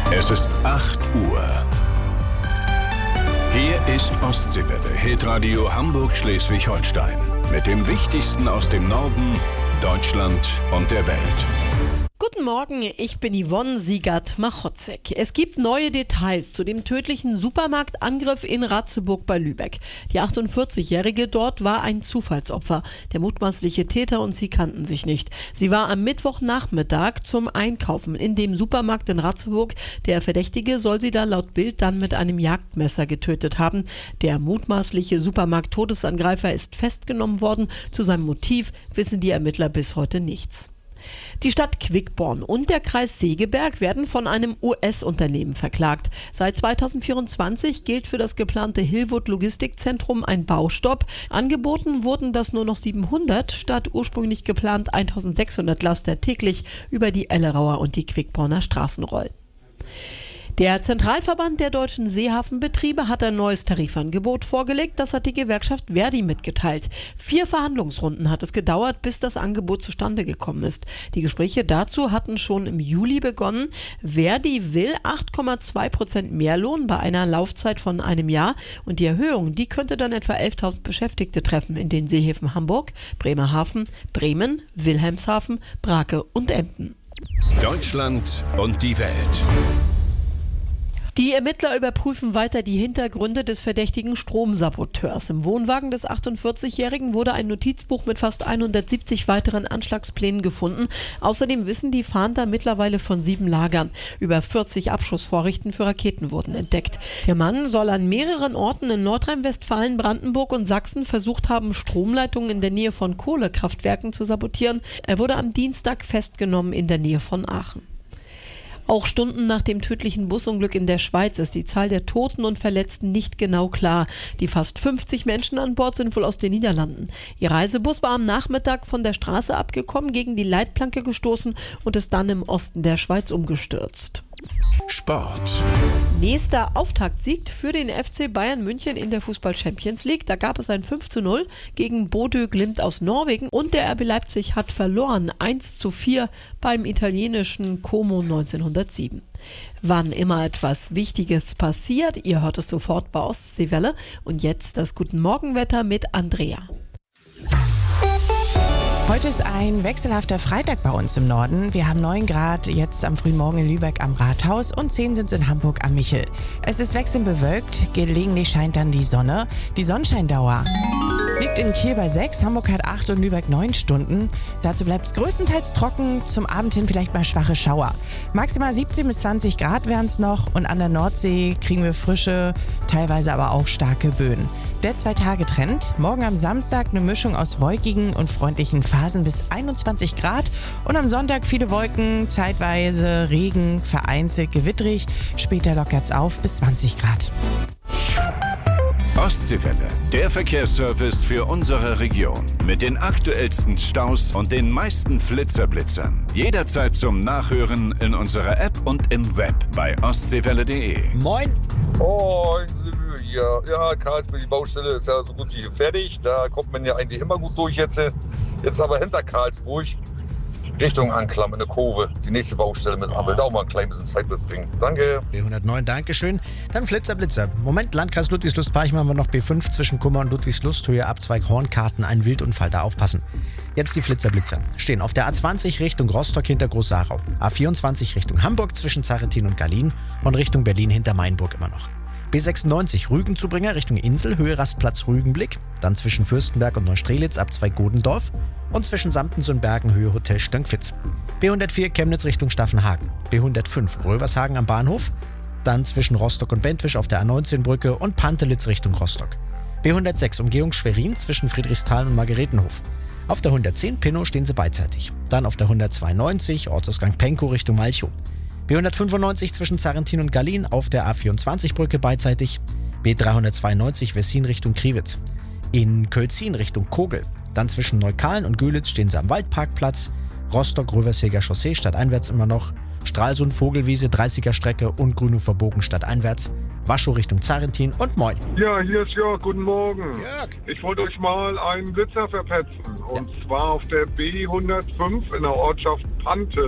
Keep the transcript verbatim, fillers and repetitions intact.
Es ist acht Uhr. Hier ist Ostseewelle, Hitradio Hamburg-Schleswig-Holstein. Mit dem Wichtigsten aus dem Norden, Deutschland und der Welt. Guten Morgen, ich bin Yvonne Siegert-Machotzek. Es gibt neue Details zu dem tödlichen Supermarktangriff in Ratzeburg bei Lübeck. Die achtundvierzigjährige dort war ein Zufallsopfer. Der mutmaßliche Täter und sie kannten sich nicht. Sie war am Mittwochnachmittag zum Einkaufen in dem Supermarkt in Ratzeburg. Der Verdächtige soll sie da laut Bild dann mit einem Jagdmesser getötet haben. Der mutmaßliche Supermarkt-Todesangreifer ist festgenommen worden. Zu seinem Motiv wissen die Ermittler bis heute nichts. Die Stadt Quickborn und der Kreis Segeberg werden von einem U S-Unternehmen verklagt. Seit zweitausendvierundzwanzig gilt für das geplante Hillwood Logistikzentrum ein Baustopp. Angeboten wurden das nur noch siebenhundert statt ursprünglich geplant eintausendsechshundert Laster täglich über die Ellerauer und die Quickborner Straßen rollen. Der Zentralverband der deutschen Seehafenbetriebe hat ein neues Tarifangebot vorgelegt. Das hat die Gewerkschaft Verdi mitgeteilt. Vier Verhandlungsrunden hat es gedauert, bis das Angebot zustande gekommen ist. Die Gespräche dazu hatten schon im Juli begonnen. Verdi will acht Komma zwei Prozent Mehrlohn bei einer Laufzeit von einem Jahr. Und die Erhöhung, die könnte dann etwa elftausend Beschäftigte treffen in den Seehäfen Hamburg, Bremerhaven, Bremen, Wilhelmshaven, Brake und Emden. Deutschland und die Welt. Die Ermittler überprüfen weiter die Hintergründe des verdächtigen Stromsaboteurs. Im Wohnwagen des achtundvierzigjährigen wurde ein Notizbuch mit fast hundertsiebzig weiteren Anschlagsplänen gefunden. Außerdem wissen die Fahnder mittlerweile von sieben Lagern. Über vierzig Abschussvorrichten für Raketen wurden entdeckt. Der Mann soll an mehreren Orten in Nordrhein-Westfalen, Brandenburg und Sachsen versucht haben, Stromleitungen in der Nähe von Kohlekraftwerken zu sabotieren. Er wurde am Dienstag festgenommen in der Nähe von Aachen. Auch Stunden nach dem tödlichen Busunglück in der Schweiz ist die Zahl der Toten und Verletzten nicht genau klar. Die fast fünfzig Menschen an Bord sind wohl aus den Niederlanden. Ihr Reisebus war am Nachmittag von der Straße abgekommen, gegen die Leitplanke gestoßen und ist dann im Osten der Schweiz umgestürzt. Sport. Nächster Auftaktsieg für den F C Bayern München in der Fußball-Champions League. Da gab es ein fünf zu null gegen Bodø Glimt aus Norwegen und der R B Leipzig hat verloren eins zu vier beim italienischen Como neunzehnhundertsieben. Wann immer etwas Wichtiges passiert, ihr hört es sofort bei Ostseewelle. Und jetzt das Guten Morgenwetter mit Andrea. Heute ist ein wechselhafter Freitag bei uns im Norden. Wir haben neun Grad jetzt am frühen Morgen in Lübeck am Rathaus und zehn sind es in Hamburg am Michel. Es ist wechselnd bewölkt, gelegentlich scheint dann die Sonne. Die Sonnenscheindauer liegt in Kiel bei sechs, Hamburg hat acht und Lübeck neun Stunden. Dazu bleibt es größtenteils trocken, zum Abend hin vielleicht mal schwache Schauer. Maximal siebzehn bis zwanzig Grad wären es noch und an der Nordsee kriegen wir frische, teilweise aber auch starke Böen. Der Zwei-Tage-Trend. Morgen am Samstag eine Mischung aus wolkigen und freundlichen Phasen bis einundzwanzig Grad und am Sonntag viele Wolken, zeitweise Regen, vereinzelt gewittrig. Später lockert es auf bis zwanzig Grad. Ostseewelle, der Verkehrsservice für unsere Region. Mit den aktuellsten Staus und den meisten Flitzerblitzern. Jederzeit zum Nachhören in unserer App und im Web bei ostseewelle punkt de. Moin! Oh, ja, ja, Karlsruhe, die Baustelle ist ja so gut wie fertig. Da kommt man ja eigentlich immer gut durch jetzt. Jetzt aber hinter Karlsburg, Richtung Anklam in der Kurve. Die nächste Baustelle mit Ampel. Da auch mal ein klein bisschen Zeit mitbringen. Danke. B hundertneun, Dankeschön. Dann Flitzer, Blitzer. Moment, Landkreis Ludwigslust-Parchim haben wir noch B fünf zwischen Kummer und Ludwigslust. Höhe Abzweig Hornkarten, ein Wildunfall, da aufpassen. Jetzt die Flitzer, Blitzer. Stehen auf der A zwanzig Richtung Rostock hinter Groß-Sarau. A vierundzwanzig Richtung Hamburg zwischen Zaretin und Gallien und Richtung Berlin hinter Mainburg immer noch. B sechsundneunzig Rügenzubringer Richtung Insel, Höhe Rastplatz Rügenblick, dann zwischen Fürstenberg und Neustrelitz Abzweig Godendorf und zwischen Samtens und Bergen Höhe Hotel Stönkfitz. B hundertvier Chemnitz Richtung Staffenhagen, B hundertfünf Rövershagen am Bahnhof, dann zwischen Rostock und Bentwisch auf der A neunzehn Brücke und Pantelitz Richtung Rostock. B hundertsechs Umgehung Schwerin zwischen Friedrichsthal und Margaretenhof. Auf der hundertzehn Pinnow stehen sie beidseitig. Dann auf der hundertzweiundneunzig Ortsausgang Penkow Richtung Malchow. B hundertfünfundneunzig zwischen Zarentin und Gallien auf der A vierundzwanzig Brücke beidseitig. B dreihundertzweiundneunzig Wessin Richtung Kriwitz. In Kölzin Richtung Kogel. Dann zwischen Neukalen und Göhlitz stehen sie am Waldparkplatz. Rostock-Röversheger Chaussee stadteinwärts immer noch. Stralsund Vogelwiese dreißiger Strecke und Grünhofer Bogen stadteinwärts. Waschow Richtung Zarentin und moin. Ja, hier ist Jörg, guten Morgen. Jörg. Ich wollte euch mal einen Blitzer verpetzen. Und zwar auf der B hundertfünf in der Ortschaft Pante.